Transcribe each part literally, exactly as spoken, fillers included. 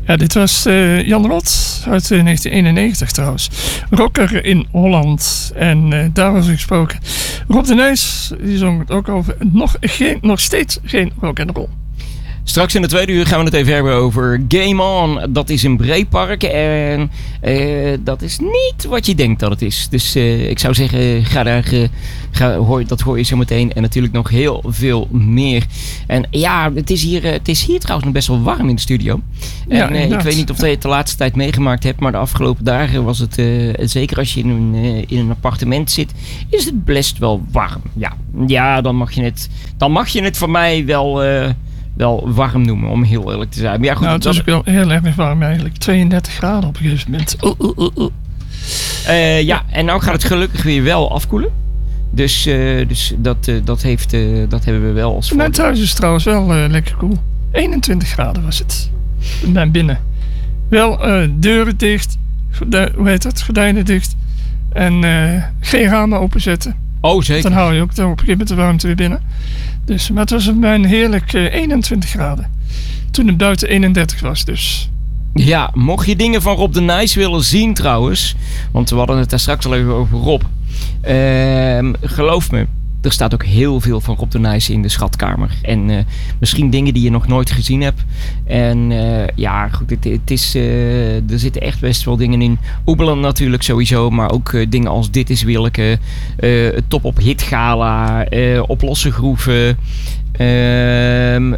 Ja, dit was uh, Jan Rot uit uh, negentien eenennegentig trouwens. Rocker in Holland. En uh, daar was gesproken. Rob de Nijs, die zong het ook over. Nog, geen, nog steeds geen rock and roll. Straks in de tweede uur gaan we het even hebben over Game On. Dat is in Breepark en uh, dat is niet wat je denkt dat het is. Dus uh, ik zou zeggen, ga daar, uh, ga, hoor, dat hoor je zo meteen. En natuurlijk nog heel veel meer. En ja, het is hier, uh, het is hier trouwens nog best wel warm in de studio. Ja, en uh, ik weet niet of je het de laatste tijd meegemaakt hebt, maar de afgelopen dagen was het, uh, zeker als je in een, uh, in een appartement zit, is het best wel warm. Ja, ja dan, mag je het, dan mag je het voor mij wel... Uh, wel warm noemen, om heel eerlijk te zijn. Maar ja, goed, nou, het was ook wel heel erg warm eigenlijk. tweeëndertig graden op een gegeven moment. Uh, uh, uh, uh. Uh, ja, en nou gaat het gelukkig weer wel afkoelen. Dus, uh, dus dat, uh, dat, heeft, uh, dat hebben we wel als voordeel. Mijn thuis is trouwens wel uh, lekker koel. eenentwintig graden was het. Naar binnen. Wel uh, deuren dicht. Gordij, hoe heet dat? Gordijnen dicht. En uh, geen ramen openzetten. Oh, zeker. Dan hou je ook dan op een gegeven moment de warmte weer binnen. Dus, maar het was op mijn heerlijk uh, eenentwintig graden. Toen het buiten eenendertig was dus. Ja, mocht je dingen van Rob de Nijs willen zien trouwens. Want we hadden het daar straks al even over Rob. Uh, geloof me. Er staat ook heel veel van Rob de Nijs in de schatkamer. En uh, misschien dingen die je nog nooit gezien hebt. En uh, ja, goed, het, het is, uh, er zitten echt best wel dingen in. Oebelen natuurlijk sowieso, maar ook uh, dingen als Dit is Willeke. Uh, Top op Hit Gala. Uh, op losse groeven. Uh, uh,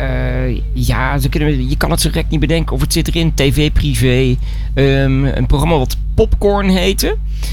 ja, ze kunnen, je kan het zo gek niet bedenken. Of het zit erin, T V privé. Um, een programma wat Popcorn heette.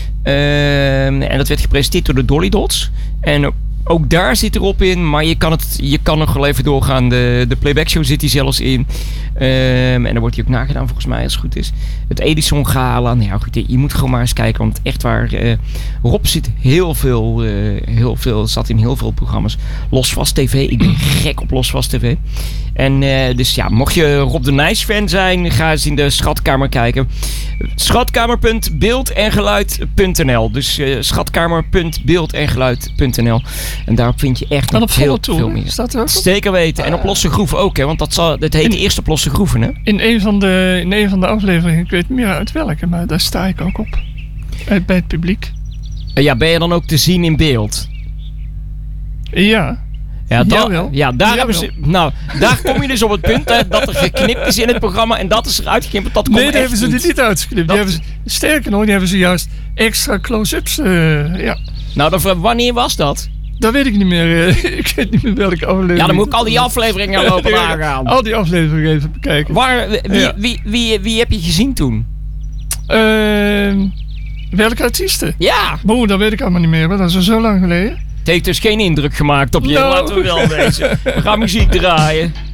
Um, en dat werd gepresenteerd door de Dolly Dots. En ook daar zit erop in, maar je kan, het, je kan nog wel even doorgaan. De, de playback show zit hier zelfs in. Um, en daar wordt hij ook nagedaan volgens mij, als het goed is. Het Edison Gala. Nou ja, goed, je, je moet gewoon maar eens kijken, want echt waar. Uh, Rob zit heel veel, uh, heel veel, zat in heel veel programma's. Losvast T V, ik ben gek op Losvast T V. En uh, dus ja, mocht je Rob de Nijs fan zijn, ga eens in de schatkamer kijken. Schatkamer punt beeld en geluid punt n l. Dus uh, schatkamer punt beeld en geluid punt n l. En daarop vind je echt nog heel tour, veel meer. Staat er ook op? Zeker weten. En op losse groeven ook, hè? Want dat, zal, dat heet in, eerst op losse groeven, hè? In een, van de, in een van de afleveringen, ik weet niet meer uit welke, maar daar sta ik ook op. Uit, bij het publiek. Uh, ja, ben je dan ook te zien in beeld? Ja. Ja, da- Jawel. ja daar, Jawel. hebben ze, nou, daar kom je dus op het punt hè, dat er geknipt is in het programma en dat is eruit geknipt. Dat nee, komt daar echt hebben ze niet. er niet uitgeknipt. Dat... Die hebben ze, sterker nog, die hebben ze juist extra close-ups. Uh, ja. Nou, dan, wanneer was dat? Dat weet ik niet meer. Uh, ik weet niet meer welke aflevering. Ja, dan moet ik al die afleveringen lopen nagaan. Al die afleveringen even bekijken. Waar, wie, ja. wie, wie, wie, wie heb je gezien toen? Uh, welke artiesten? Ja. Boe, dat weet ik allemaal niet meer. Maar dat is al zo lang geleden. Het heeft dus geen indruk gemaakt op je. No. Laten we wel wezen. We gaan muziek draaien.